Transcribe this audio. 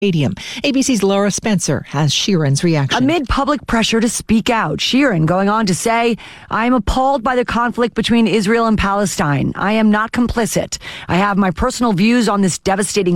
Stadium. ABC's Laura Spencer has Sheeran's reaction. Amid public pressure to speak out, Sheeran going on to say, "I am appalled by the conflict between Israel and Palestine. I am not complicit. I have my personal views on this devastating